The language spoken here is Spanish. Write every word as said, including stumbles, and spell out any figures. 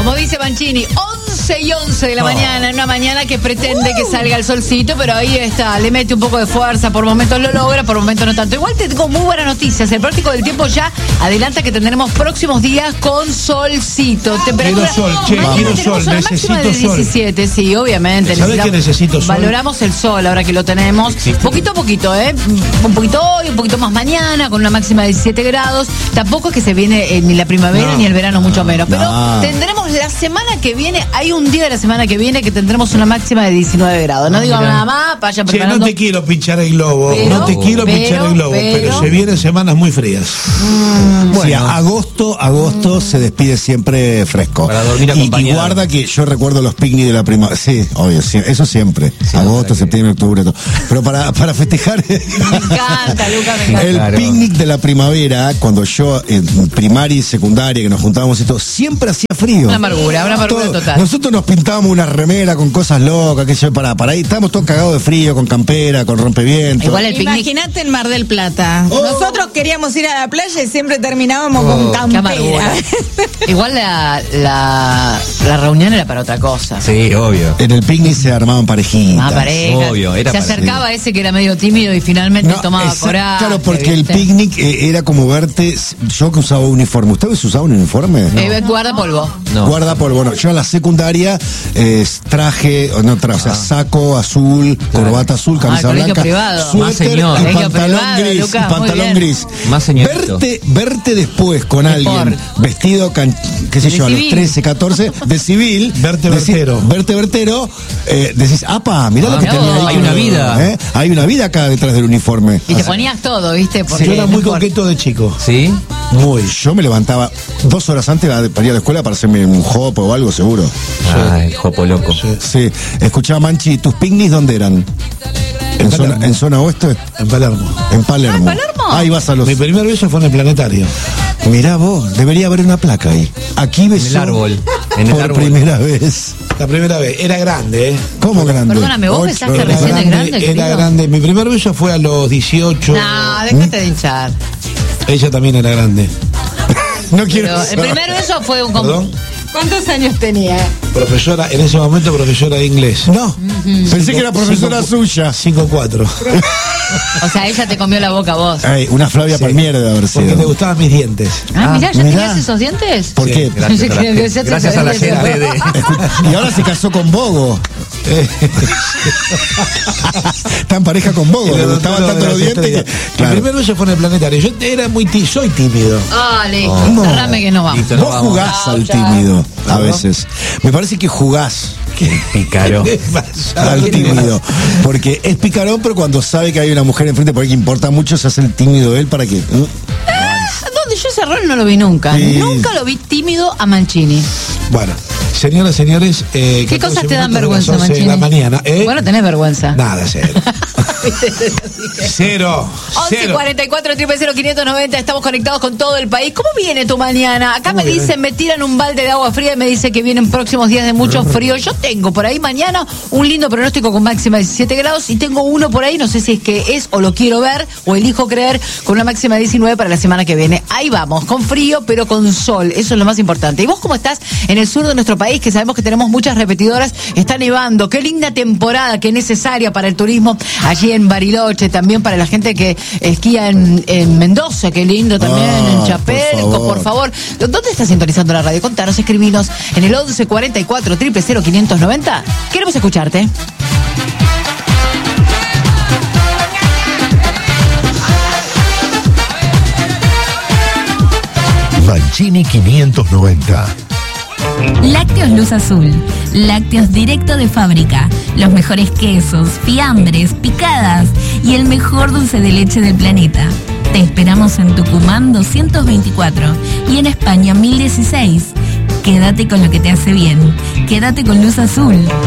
Como dice Mancini, once y once de la oh. mañana, en una mañana que pretende uh. que salga el solcito, pero ahí está, le mete un poco de fuerza, por momentos lo logra, por momentos no tanto. Igual te tengo muy buenas noticias, el pronóstico del tiempo ya adelanta que tendremos próximos días con solcito. Temperatura, quiero sol, che, quiero sol, necesito de diecisiete, sol. Sí, obviamente. ¿Sabés que necesito sol? Valoramos el sol ahora que lo tenemos. Sí, sí. Poquito a poquito, ¿eh? Un poquito hoy, un poquito más mañana, con una máxima de diecisiete grados. Tampoco es que se viene eh, ni la primavera no, ni el verano, mucho menos. Pero no. tendremos la semana que viene, hay un día de la semana que viene que tendremos una máxima de diecinueve grados. No, no digo mira. nada más, vayan preparando. Che, no te quiero pinchar el globo, pero, no te quiero pero, pinchar el globo, pero, pero se vienen semanas muy frías. Mm, bueno. Sí, agosto, agosto mm. se despide siempre fresco. Para dormir acompañado. Y, y guarda que yo recuerdo los picnics de la primavera. Sí, obvio, sí, eso siempre. Sí, agosto, septiembre, que... octubre, todo. Pero para, para festejar. Me encanta, Luca, me encanta. El claro. picnic de la primavera, cuando yo en primaria y secundaria, que nos juntábamos esto, siempre hacía frío. Una amargura, una amargura todo, total. Nosotros nos pintábamos una remera con cosas locas, que yo, para, para ahí, estábamos todos cagados de frío, con campera, con rompevientos. Igual el picnic. Imagínate en Mar del Plata. Oh. Nosotros queríamos ir a la playa y siempre terminábamos oh. con campera. Igual la, la, la reunión era para otra cosa. Sí, obvio. En el picnic se armaban parejitas. Ah, parejas. Obvio, era se acercaba sí. ese que era medio tímido y finalmente no, tomaba esa, coraje. Claro, porque ¿viste? El picnic eh, era como verte, yo que usaba uniforme. ¿Ustedes usaban un uniforme? No. Eh, guardapolvo. No. Guardapolvo. Bueno, yo en la secundaria eh, traje, no traje, ah. o sea, saco azul, claro. corbata azul, camisa ah, blanca, privado. suéter Más y pantalón privado, gris. Lucas, y pantalón gris. Más señorito. Verte, verte después con de alguien por. vestido, can, qué sé de yo, civil. a los trece, catorce, de civil. Verte vertero. Verte vertero, eh, decís, apa, mirá ah, lo que no, tenía ahí. Hay una vida. ¿eh? Hay una vida acá detrás del uniforme. Y te ponías todo, ¿viste? Porque yo era muy coqueto de chico. ¿Sí? Muy. Yo me levantaba dos horas antes para ir a la escuela para hacerme un jopo o algo, seguro. Ay, jopo loco. Sí. sí. Escuchaba, Manchi, ¿tus picnics dónde eran? ¿En, ¿En, zona, ¿En zona oeste? En Palermo. En Palermo. ¿Ah, en Palermo? Ahí vas a los... Mi primer beso fue en el planetario. Mirá vos, debería haber una placa ahí. Aquí besó. En el árbol. En el por árbol. primera vez. La primera vez. Era grande, ¿eh? ¿Cómo grande? Perdóname, vos pensaste recién de grande, Era querido. grande. Mi primer beso fue a los dieciocho. No, déjate ¿Mm? de hinchar. Ella también era grande. No quiero. Pero el primer beso fue un... ¿Perdón? ¿Cuántos años tenía? Profesora, en ese momento profesora de inglés. No, uh-huh. pensé cinco, que era profesora cinco, suya. cinco cuatro. O sea, ella te comió la boca a vos. Ay, una Flavia sí. Palmieri de haber sido. Porque le gustaban mis dientes. Ah, ah mirá, ¿ya mirá. tenías esos dientes? ¿Por sí, qué? Gracias, a la, gente, gracias a la gente de... Y ahora se casó con Bogo. Está en pareja con Bogo, le gustaban tanto los dientes que... Claro. El primer beso fue en el planetario. Yo era muy tí- soy tímido. Ah, listo. Oh, no. Cerrame que nos vamos. Listo, Vos vamos. jugás no, al ya. tímido a ¿no? veces. Me parece que jugás. Qué picarón. Al tímido. Porque es picarón, pero cuando sabe que hay una mujer enfrente por ahí que importa mucho, se hace el tímido él para que... ¿eh? ¿Dónde? Yo ese rol no lo vi nunca. Sí. Nunca lo vi tímido a Mancini. Bueno, señoras, señores... Eh, ¿Qué cosas te dan vergüenza, Mancini? Mancini? De la mañana, ¿eh? Bueno, tenés vergüenza. Nada, cero. Cero. once cuarenta y cuatro, cero cero, quinientos noventa. Estamos conectados con todo el país. ¿Cómo viene tu mañana? Acá me viene? dicen, me tiran un balde de agua fría y me dice que vienen próximos días de mucho frío. Yo tengo por ahí mañana un lindo pronóstico con máxima de diecisiete grados y tengo uno por ahí, no sé si es que es o lo quiero ver o elijo creer, con una máxima de diecinueve para la semana que viene. Ahí vamos, con frío pero con sol. Eso es lo más importante. ¿Y vos cómo estás en el sur de nuestro país? Que sabemos que tenemos muchas repetidoras. Está nevando. Qué linda temporada, qué necesaria para el turismo allí en Bariloche, también para la gente que esquía en, en Mendoza, qué lindo también, ah, en Chapelco, por favor. por favor. ¿Dónde estás sintonizando la radio? Contanos, escribinos en el once cuarenta y cuatro, cero cero, quinientos noventa. Queremos escucharte. Mancini quinientos noventa. Lácteos Luz Azul, lácteos directo de fábrica, los mejores quesos, fiambres, picadas y el mejor dulce de leche del planeta. Te esperamos en Tucumán doscientos veinticuatro y en España mil dieciséis. Quédate con lo que te hace bien, quédate con Luz Azul.